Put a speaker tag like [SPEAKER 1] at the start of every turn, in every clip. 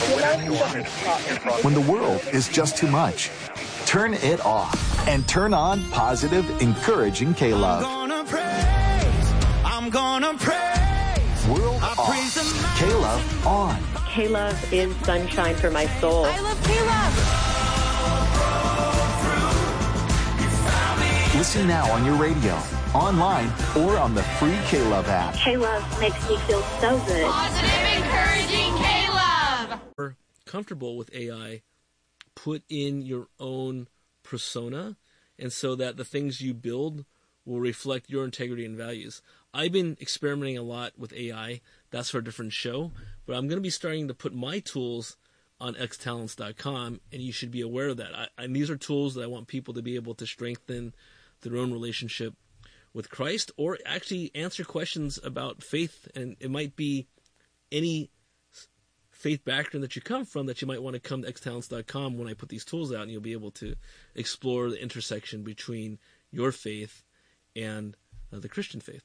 [SPEAKER 1] When the world is just too much, turn it off and turn on positive, encouraging K-Love.
[SPEAKER 2] I'm gonna praise.
[SPEAKER 1] World off. K-Love on.
[SPEAKER 3] K-Love is sunshine for my soul.
[SPEAKER 4] I love K-Love.
[SPEAKER 1] Listen now on your radio, online, or on the free K-Love app.
[SPEAKER 3] K-Love makes me feel so good.
[SPEAKER 4] Positive, encouraging K-Love.
[SPEAKER 5] We're comfortable with AI, put in your own persona, and so that the things you build will reflect your integrity and values. I've been experimenting a lot with AI. That's for a different show. But I'm going to be starting to put my tools on xtalents.com, and you should be aware of that. And these are tools that I want people to be able to strengthen their own relationship with Christ, or actually answer questions about faith. And it might be any faith background that you come from that you might want to come to xtalents.com when I put these tools out, and you'll be able to explore the intersection between your faith and the Christian faith.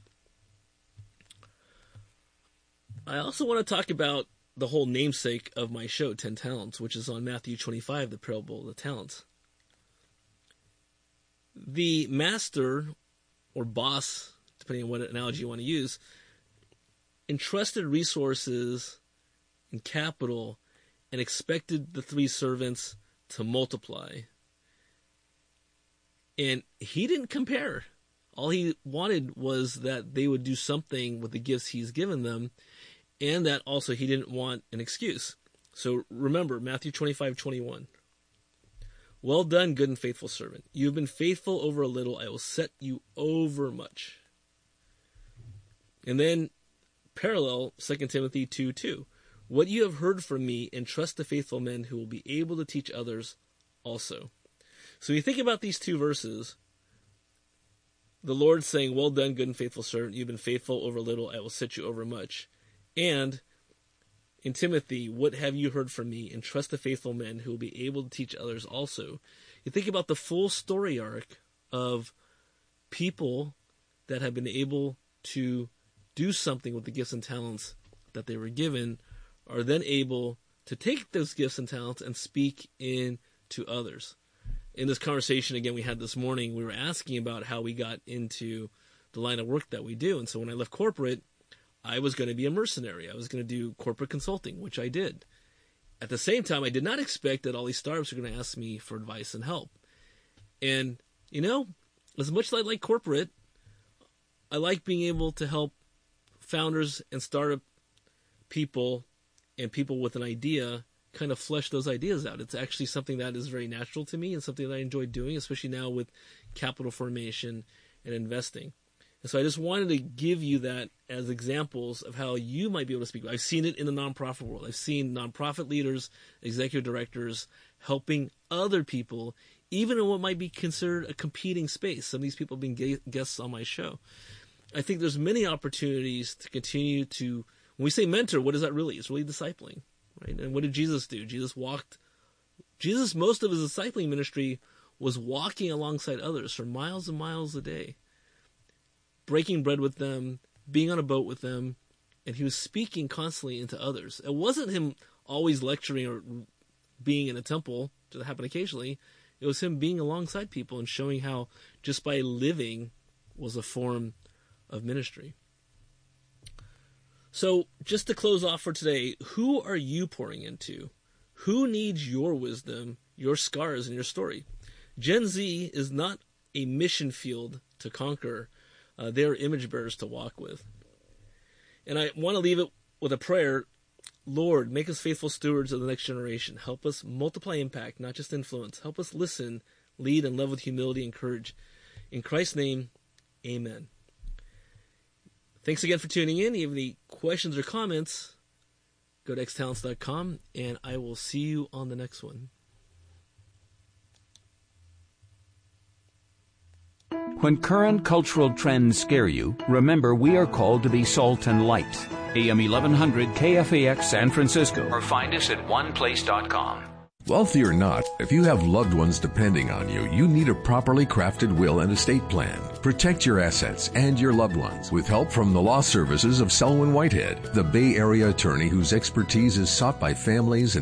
[SPEAKER 5] I also want to talk about the whole namesake of my show, 10 Talents, which is on Matthew 25, the parable of the talents. The master or boss, depending on what analogy you want to use, entrusted resources and capital and expected the 3 servants to multiply. And he didn't compare. All he wanted was that they would do something with the gifts he's given them, and that also he didn't want an excuse. So remember, Matthew 25:21. Well done, good and faithful servant. You have been faithful over a little. I will set you over much. And then parallel 2 Timothy 2:2. What you have heard from me, entrust to faithful men who will be able to teach others also. So you think about these 2 verses. The Lord saying, well done, good and faithful servant. You've been faithful over little. I will set you over much. And in Timothy, what have you heard from me? Entrust to faithful men who will be able to teach others also. You think about the full story arc of people that have been able to do something with the gifts and talents that they were given, are then able to take those gifts and talents and speak into others. In this conversation, again, we had this morning, we were asking about how we got into the line of work that we do. And so when I left corporate, I was going to be a mercenary. I was going to do corporate consulting, which I did. At the same time, I did not expect that all these startups were going to ask me for advice and help. And, you know, as much as I like corporate, I like being able to help founders and startup people and people with an idea kind of flesh those ideas out. It's actually something that is very natural to me and something that I enjoy doing, especially now with capital formation and investing. And so I just wanted to give you that as examples of how you might be able to speak. I've seen it in the nonprofit world. I've seen nonprofit leaders, executive directors helping other people, even in what might be considered a competing space. Some of these people have been guests on my show. I think there's many opportunities to continue to, when we say mentor, what is that really? It's really discipling. Right? And what did Jesus do? Jesus, most of his discipling ministry was walking alongside others for miles and miles a day, breaking bread with them, being on a boat with them, and he was speaking constantly into others. It wasn't him always lecturing or being in a temple, that happened occasionally. It was him being alongside people and showing how just by living was a form of ministry. So just to close off for today, who are you pouring into? Who needs your wisdom, your scars, and your story? Gen Z is not a mission field to conquer. They're image bearers to walk with. And I want to leave it with a prayer. Lord, make us faithful stewards of the next generation. Help us multiply impact, not just influence. Help us listen, lead, and love with humility and courage. In Christ's name, amen. Thanks again for tuning in. If you have any questions or comments, go to xtalents.com, and I will see you on the next one.
[SPEAKER 6] When current cultural trends scare you, remember we are called to be salt and light. AM 1100 KFAX San Francisco, or find us at oneplace.com.
[SPEAKER 7] Wealthy or not, if you have loved ones depending on you, you need a properly crafted will and estate plan. Protect your assets and your loved ones with help from the law services of Selwyn Whitehead, the Bay Area attorney whose expertise is sought by families and